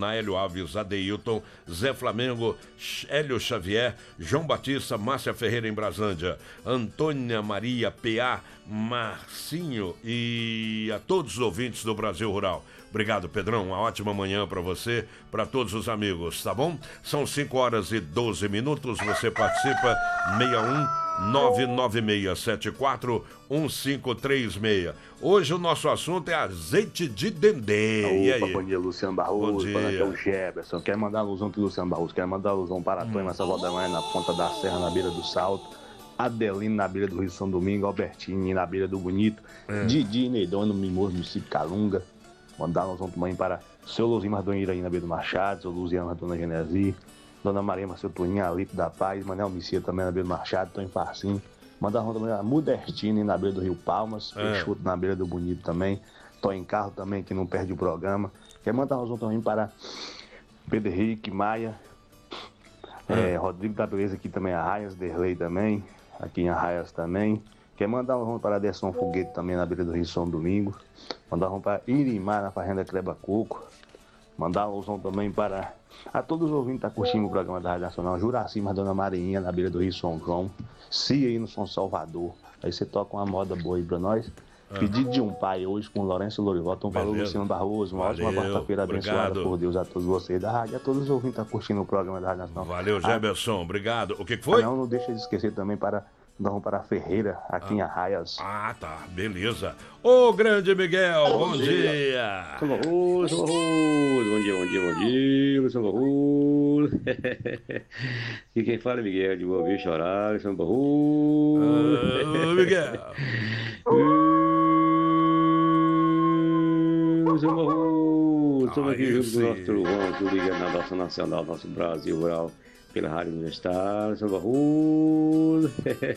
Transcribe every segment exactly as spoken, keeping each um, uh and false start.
Bruna, Hélio Alves, Adeilton, Zé Flamengo, Hélio Xavier, João Batista, Márcia Ferreira em Brasândia, Antônia Maria P A, Marcinho e a todos os ouvintes do Brasil Rural. Obrigado, Pedrão. Uma ótima manhã para você, para todos os amigos, tá bom? São cinco horas e doze minutos. Você participa seis um nove nove seis sete quatro um cinco três seis. Hoje o nosso assunto é azeite de dendê. Opa, e aí? Bom dia, Luciano Barroso. Bom dia. Aqui é o Jefferson. Quero mandar alusão pro Luciano Barroso. Quero mandar alusão para a Tonha, na Salvador da Manhã, na Ponta da Serra, na beira do Salto. Adelino na beira do Rio São Domingo. Albertini na beira do Bonito. É. Didi Neidão no Mimoso, município Calunga. Mandar alusão também para seu Luzinho Mardonheira aí na beira do Machado. Seu Luziano, Dona Genesi. Dona Maria Marcel Toninha, Alito da Paz. Manel Messias também na beira do Machado. Tô em Farcinho. Mandar alusão também a Mudertini na beira do Rio Palmas. É. Peixoto na beira do Bonito também. Tô em Carro também, que não perde o programa. Quero mandar alusão também para Pedro Henrique, Maia. É, Rodrigo da Beleza aqui também, Arraias, Derlei também, aqui em Arraias também. Quer mandar um ramo para Aderson Foguete também na beira do Rio São Domingo. Mandar um ramo para Irimar na Fazenda Creba Coco. Mandar um alusão também para a todos os ouvintes que estão curtindo o programa da Rádio Nacional. Juraci, mas Dona Marinha na beira do Rio São João. Cia aí no São Salvador. Aí você toca uma moda boa aí para nós. Pedido de um pai hoje com Lourenço Lorival. Então falou, Luciano Barroso. Uma Valeu, ótima quarta-feira abençoada obrigado. por Deus a todos vocês da rádio. A todos os ouvintes que estão curtindo o programa da Rádio Nacional. Valeu, Ah, Jefferson. Obrigado. O que que foi? não, não deixa de esquecer também para dar um para a Ferreira, aqui em Arraias. Ah, tá. Beleza. Ô, grande Miguel, bom, dia. São Barroso, São Barroso, bom dia, bom dia, bom dia, São Barroso. E quem fala é Miguel, de Boa Vista, Horário, São Barroso. Ô, Miguel. São Barroso, estamos aqui Aí junto sim. com o nosso Trovão, tudo ligado na nossa nacional, nosso Brasil Rural, pela Rádio Universitária, São Barroso.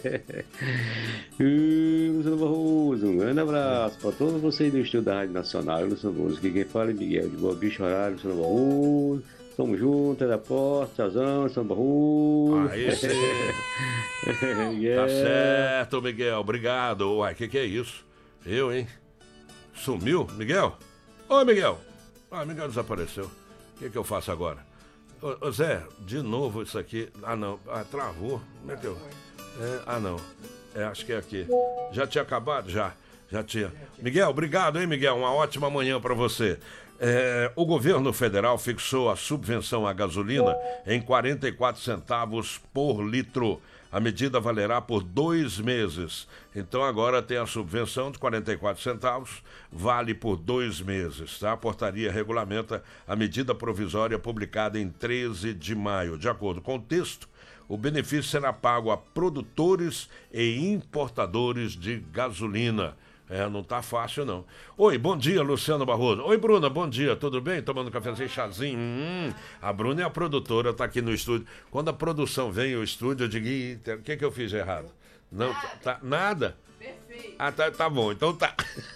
São Barroso, um grande abraço para todos vocês do estúdio da Rádio Nacional, São Barroso. Aqui quem fala é Miguel, de Boa Vista, Horário, São Barroso. Tamo junto, é da porta, tchauzão, São Barroso. Aí sim. Miguel. Tá certo, Miguel. Obrigado. Uai, o que que é isso? Eu, hein? Sumiu? Miguel? Ô, Miguel. Ah, Miguel desapareceu. O que que eu faço agora? Ô, ô, Zé, de novo isso aqui. Ah, não. Ah, travou. Como é que eu... É, ah, não. É, acho que é aqui. Já tinha acabado? Já. Já tinha. Miguel, obrigado, hein, Miguel? Uma ótima manhã para você. É, o governo federal fixou a subvenção à gasolina em quarenta e quatro centavos por litro. A medida valerá por dois meses. Então agora tem a subvenção de quarenta e quatro centavos, vale por dois meses. Tá? A portaria regulamenta a medida provisória publicada em treze de maio. De acordo com o texto, o benefício será pago a produtores e importadores de gasolina. É, não tá fácil, não. Oi, bom dia, Luciano Barroso. Oi, Bruna, bom dia, tudo bem? Tomando cafezinho, chazinho? Hum, a Bruna é a produtora, tá aqui no estúdio. Quando a produção vem ao estúdio, eu digo, "Ih, o que que eu fiz de errado?" Não, tá, tá- nada? Perfeito. Ah, tá, tá bom, então tá.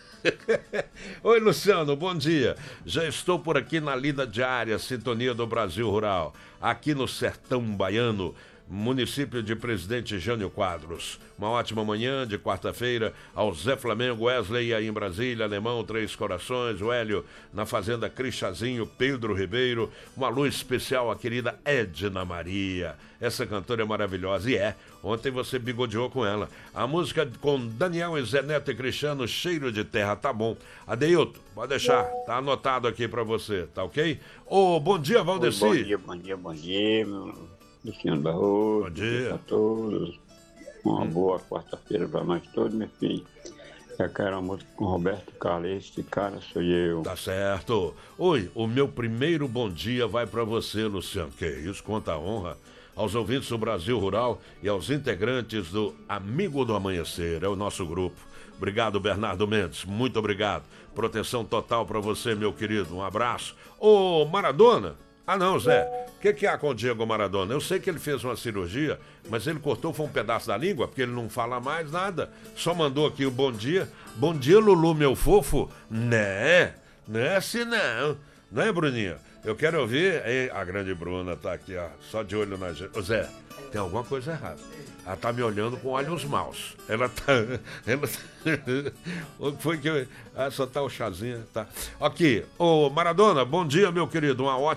Oi, Luciano, bom dia. Já estou por aqui na lida diária, sintonia do Brasil Rural, aqui no Sertão Baiano, município de Presidente Jânio Quadros. Uma ótima manhã de quarta-feira ao Zé Flamengo, Wesley aí em Brasília, Alemão, Três Corações, o Hélio na Fazenda Crixazinho, Pedro Ribeiro. Um alô especial à querida Edna Maria. Essa cantora é maravilhosa e é. Ontem você bigodeou com ela. A música com Daniel e Zé Neto e Cristiano, Cheiro de Terra, tá bom. Adeilton, pode deixar, tá anotado aqui pra você, tá ok? Ô, bom dia, Valdeci. Bom dia, bom dia, bom dia, meu Luciano Barroso. Bom dia. A todos. Uma boa quarta-feira para nós todos, meu filho. Eu quero uma música com Roberto Carlos. Este cara sou eu. Tá certo. Oi, o meu primeiro bom dia vai pra você, Luciano. Que isso, conta a honra. Aos ouvintes do Brasil Rural e aos integrantes do Amigo do Amanhecer, é o nosso grupo. Obrigado, Bernardo Mendes, muito obrigado. Proteção total pra você, meu querido, um abraço. Ô, Maradona. Ah, não, Zé, o que, que há com o Diego Maradona? Eu sei que ele fez uma cirurgia, mas ele cortou foi um pedaço da língua, porque ele não fala mais nada. Só mandou aqui o bom dia. Bom dia, Lulu, meu fofo. Né? Não é assim, não. Não é, Bruninha? Eu quero ouvir... Ei, a grande Bruna tá aqui, ó, só de olho na gente. Ô, Zé, tem alguma coisa errada. Ela tá me olhando com olhos maus. Ela tá... Ela tá... O que foi que eu... Ah, só tá o chazinho, tá. Aqui, ô Maradona, bom dia, meu querido. Uma ótima...